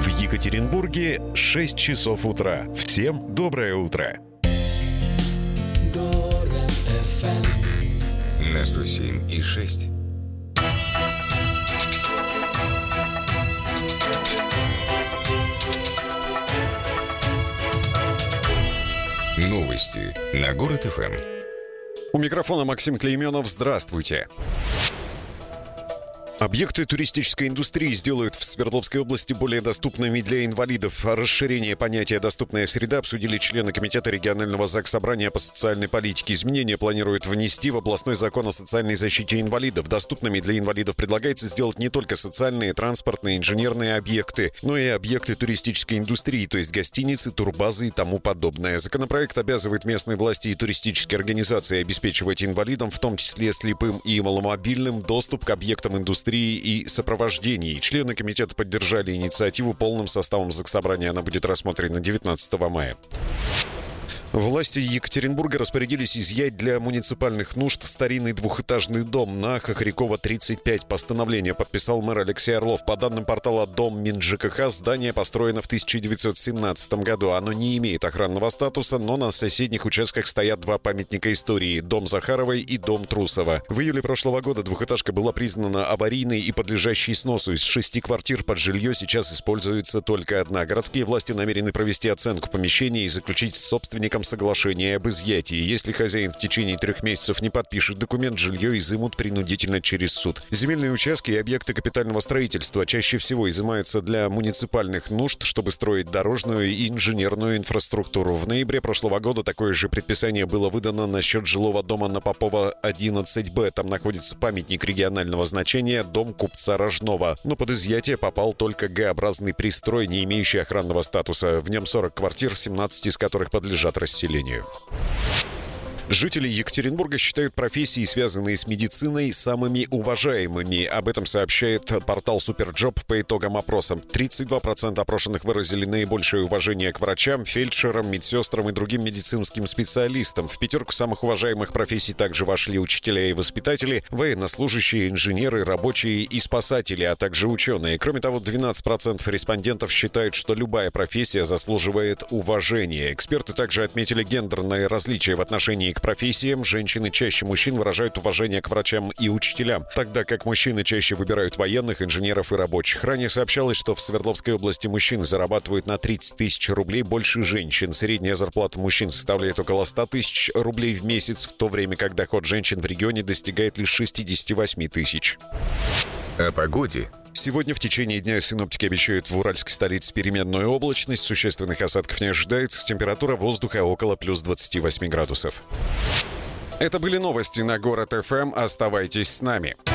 В Екатеринбурге 6 часов утра. Всем доброе утро. Город FM на 107,6. Новости на Город ФМ. У микрофона Максим Клейменов. Здравствуйте. Объекты туристической индустрии сделают в Свердловской области более доступными для инвалидов. Расширение понятия «доступная среда» обсудили члены Комитета регионального заксобрания по социальной политике. Изменения планируют внести в областной закон о социальной защите инвалидов. Доступными для инвалидов предлагается сделать не только социальные, транспортные, инженерные объекты, но и объекты туристической индустрии, то есть гостиницы, турбазы и тому подобное. Законопроект обязывает местные власти и туристические организации обеспечивать инвалидам, в том числе слепым и маломобильным, доступ к объектам индустрии и сопровождении. Члены комитета поддержали инициативу полным составом заксобрания. Она будет рассмотрена 19 мая. Власти Екатеринбурга распорядились изъять для муниципальных нужд старинный двухэтажный дом на Хохрякова, 35. Постановление подписал мэр Алексей Орлов. По данным портала «Дом МинЖКХ», здание построено в 1917 году. Оно не имеет охранного статуса, но на соседних участках стоят два памятника истории – дом Захаровой и дом Трусова. В июле прошлого года двухэтажка была признана аварийной и подлежащей сносу. Из 6 квартир под жилье сейчас используется только одна. Городские власти намерены провести оценку помещения и заключить с собственником соглашение об изъятии. Если хозяин в течение 3 месяцев не подпишет документ, жилье изымут принудительно через суд. Земельные участки и объекты капитального строительства чаще всего изымаются для муниципальных нужд, чтобы строить дорожную и инженерную инфраструктуру. В ноябре прошлого года такое же предписание было выдано насчет жилого дома на Попова, 11Б. Там находится памятник регионального значения, дом купца Рожнова. Но под изъятие попал только Г-образный пристрой, не имеющий охранного статуса. В нем 40 квартир, 17 из которых подлежат расселению. Жители Екатеринбурга считают профессии, связанные с медициной, самыми уважаемыми. Об этом сообщает портал Суперджоп по итогам опроса. 32% опрошенных выразили наибольшее уважение к врачам, фельдшерам, медсестрам и другим медицинским специалистам. В пятерку самых уважаемых профессий также вошли учителя и воспитатели, военнослужащие, инженеры, рабочие и спасатели, а также ученые. Кроме того, 12% респондентов считают, что любая профессия заслуживает уважения. Эксперты также отметили гендерные различия в отношении к профессиям. Женщины чаще мужчин выражают уважение к врачам и учителям, тогда как мужчины чаще выбирают военных, инженеров и рабочих. Ранее сообщалось, что в Свердловской области мужчины зарабатывают на 30 тысяч рублей больше женщин. Средняя зарплата мужчин составляет около 100 тысяч рублей в месяц, в то время как доход женщин в регионе достигает лишь 68 тысяч. О погоде. Сегодня в течение дня синоптики обещают в уральской столице переменную облачность. Существенных осадков не ожидается. Температура воздуха около плюс 28 градусов. Это были новости на Город ФМ. Оставайтесь с нами.